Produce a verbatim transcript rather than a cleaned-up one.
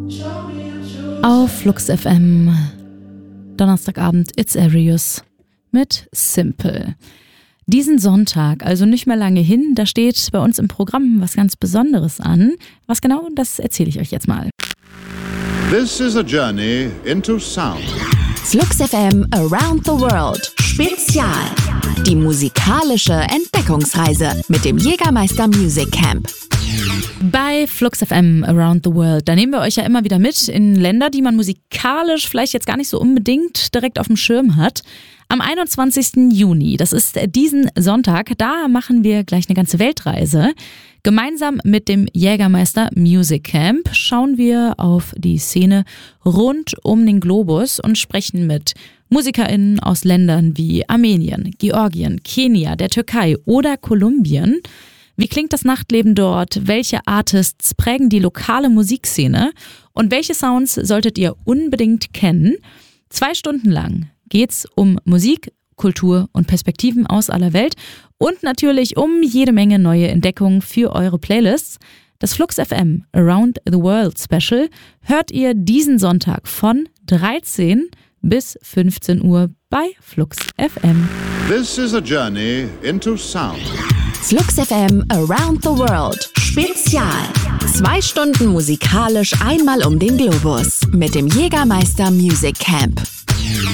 Auf Flux F M, Donnerstagabend, It's Arius mit Simple. Diesen Sonntag, also nicht mehr lange hin, da steht bei uns im Programm was ganz Besonderes an. Was genau, das erzähle ich euch jetzt mal. This is a journey into sound. Flux F M Around the World Spezial. Die musikalische Entdeckungsreise mit dem Jägermeister Music Camp. Bei Flux F M Around the World, da nehmen wir euch ja immer wieder mit in Länder, die man musikalisch vielleicht jetzt gar nicht so unbedingt direkt auf dem Schirm hat. Am einundzwanzigsten Juni, das ist diesen Sonntag, da machen wir gleich eine ganze Weltreise. Gemeinsam mit dem Jägermeister Music Camp schauen wir auf die Szene rund um den Globus und sprechen mit MusikerInnen aus Ländern wie Armenien, Georgien, Kenia, der Türkei oder Kolumbien. Wie klingt das Nachtleben dort? Welche Artists prägen die lokale Musikszene? Und welche Sounds solltet ihr unbedingt kennen? Zwei Stunden lang geht's um Musik, Kultur und Perspektiven aus aller Welt und natürlich um jede Menge neue Entdeckungen für eure Playlists. Das Flux F M Around the World Special hört ihr diesen Sonntag von dreizehn bis fünfzehn Uhr bei Flux F M. This is a journey into sound. Flux F M Around the World Spezial. Zwei Stunden musikalisch einmal um den Globus mit dem Jägermeister Music Camp.